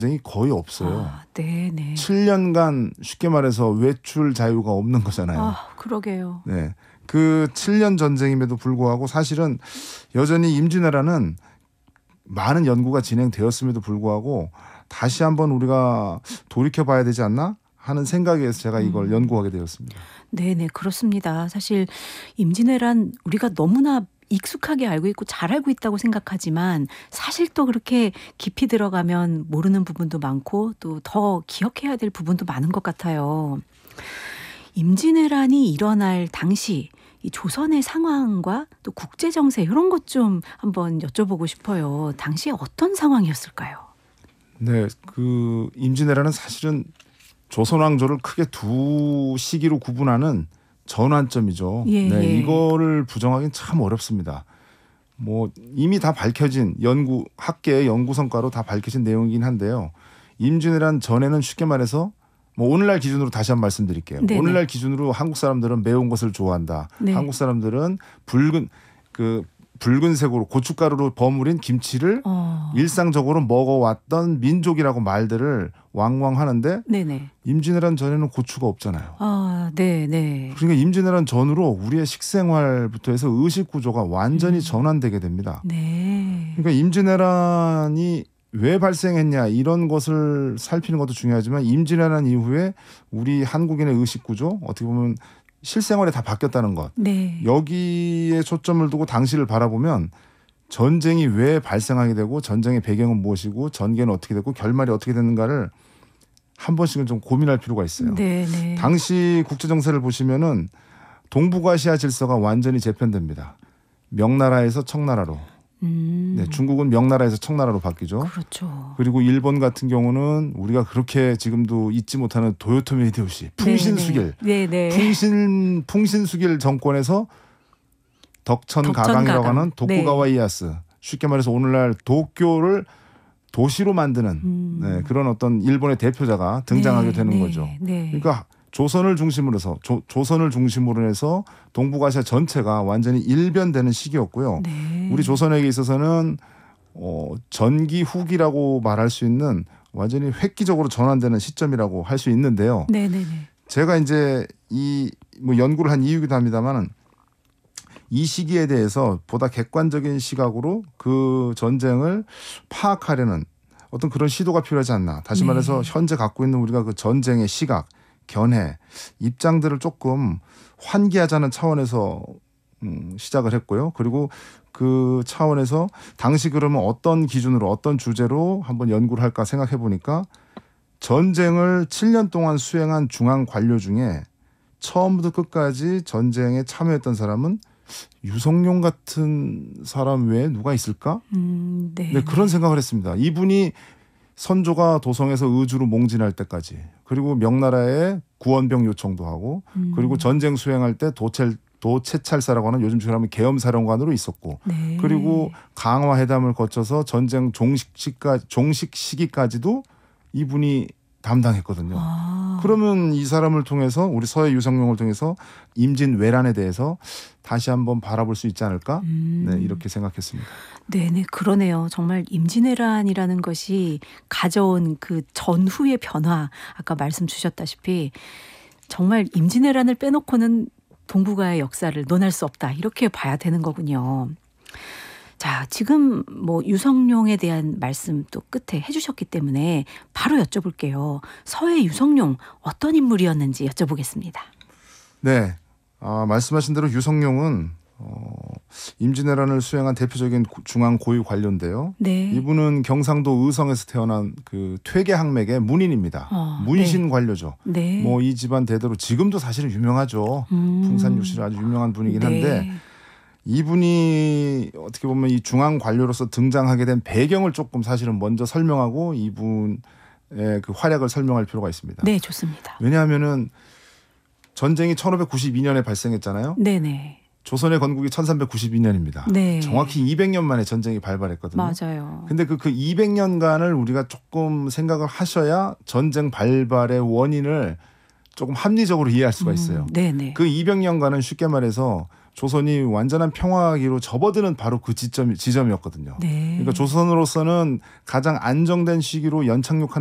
전쟁이 거의 없어요. 네네. 7년간 쉽게 말해서 외출 자유가 없는 거잖아요. 그러게요. 네, 그 7년 전쟁임에도 불구하고 사실은 여전히 임진왜란은 많은 연구가 진행되었음에도 불구하고 다시 한번 우리가 돌이켜봐야 되지 않나 하는 생각에서 제가 이걸 연구하게 되었습니다. 네네, 그렇습니다. 사실 임진왜란 우리가 너무나 익숙하게 알고 있고 잘 알고 있다고 생각하지만 사실 또 그렇게 깊이 들어가면 모르는 부분도 많고 또 더 기억해야 될 부분도 많은 것 같아요. 임진왜란이 일어날 당시 이 조선의 상황과 또 국제 정세 이런 것 좀 한번 여쭤보고 싶어요. 당시에 어떤 상황이었을까요? 네, 그 임진왜란은 사실은 조선 왕조를 크게 두 시기로 구분하는 전환점이죠. 예. 네, 이거를 부정하기는 참 어렵습니다. 뭐 이미 다 밝혀진 학계의 연구 성과로 다 밝혀진 내용이긴 한데요. 임진왜란 전에는 쉽게 말해서 뭐 오늘날 기준으로 다시 한번 말씀드릴게요. 네네. 오늘날 기준으로 한국 사람들은 매운 것을 좋아한다. 네. 한국 사람들은 붉은색으로 고춧가루로 버무린 김치를 일상적으로 먹어왔던 민족이라고 말들을 왕왕 하는데 네네. 임진왜란 전에는 고추가 없잖아요. 네네. 그러니까 임진왜란 전후로 우리의 식생활부터 해서 의식 구조가 완전히 전환되게 됩니다. 네. 그러니까 임진왜란이 왜 발생했냐 이런 것을 살피는 것도 중요하지만 임진왜란 이후에 우리 한국인의 의식 구조 어떻게 보면 실생활에 다 바뀌었다는 것. 네. 여기에 초점을 두고 당시를 바라보면 전쟁이 왜 발생하게 되고 전쟁의 배경은 무엇이고 전개는 어떻게 되고 결말이 어떻게 되는가를 한 번씩은 좀 고민할 필요가 있어요. 네네. 당시 국제 정세를 보시면은 동북아시아 질서가 완전히 재편됩니다. 명나라에서 청나라로. 네, 중국은 명나라에서 청나라로 바뀌죠. 그렇죠. 그리고 일본 같은 경우는 우리가 그렇게 지금도 잊지 못하는 도요토미 히데요시, 풍신수길, 네네. 풍신수길 정권에서 덕천가강이라고 하는 도쿠가와 이에야스, 쉽게 말해서 오늘날 도쿄를 도시로 만드는 네, 그런 어떤 일본의 대표자가 등장하게 되는 거죠. 그러니까 조선을 중심으로 해서 동북아시아 전체가 완전히 일변되는 시기였고요. 우리 조선에게 있어서는 전기 후기라고 말할 수 있는 완전히 획기적으로 전환되는 시점이라고 할 수 있는데요. 제가 이제 뭐 연구를 한 이유이기도 합니다만 이 시기에 대해서 보다 객관적인 시각으로 그 전쟁을 파악하려는 어떤 그런 시도가 필요하지 않나. 다시 말해서 현재 갖고 있는 우리가 그 전쟁의 시각, 견해, 입장들을 조금 환기하자는 차원에서 시작을 했고요. 그리고 그 차원에서 당시 그러면 어떤 기준으로 어떤 주제로 한번 연구를 할까 생각해 보니까 전쟁을 7년 동안 수행한 중앙 관료 중에 처음부터 끝까지 전쟁에 참여했던 사람은 유성룡 같은 사람 외에 누가 있을까? 네, 그런 생각을 했습니다. 이분이 선조가 도성에서 의주로 몽진할 때까지 그리고 명나라에 구원병 요청도 하고 그리고 전쟁 수행할 때 도채찰사라고 하는 요즘 말하면 계엄사령관으로 있었고 그리고 강화 회담을 거쳐서 전쟁 종식 시기까지도 이분이 담당했거든요. 그러면 이 사람을 통해서 우리 서해 유성룡을 통해서 임진왜란에 대해서 다시 한번 바라볼 수 있지 않을까? 네, 이렇게 생각했습니다. 네네, 그러네요. 정말 임진왜란이라는 것이 가져온 그 전후의 변화, 아까 말씀 주셨다시피 정말 임진왜란을 빼놓고는 동북아의 역사를 논할 수 없다. 이렇게 봐야 되는 거군요. 자, 지금 뭐 유성룡에 대한 말씀 또 끝에 해주셨기 때문에 바로 여쭤볼게요. 서해 유성룡 어떤 인물이었는지 여쭤보겠습니다. 네, 말씀하신 대로 유성룡은 임진왜란을 수행한 대표적인 중앙 고위 관료인데요. 이분은 경상도 의성에서 태어난 그 퇴계 항맥의 문인입니다. 문신 관료죠. 뭐 이 집안 대대로 지금도 사실은 유명하죠. 풍산육시로 아주 유명한 분이긴 한데 이분이 어떻게 보면 이 중앙 관료로서 등장하게 된 배경을 조금 사실은 먼저 설명하고 이분의 그 활약을 설명할 필요가 있습니다. 네, 좋습니다. 왜냐하면은 전쟁이 1592년에 발생했잖아요. 조선의 건국이 1392년입니다. 정확히 200년 만에 전쟁이 발발했거든요. 맞아요. 근데 그 200년간을 우리가 조금 생각을 하셔야 전쟁 발발의 원인을 조금 합리적으로 이해할 수가 있어요. 그 200년간은 쉽게 말해서 조선이 완전한 평화기로 접어드는 바로 그 지점이었거든요. 네. 그러니까 조선으로서는 가장 안정된 시기로 연착륙하는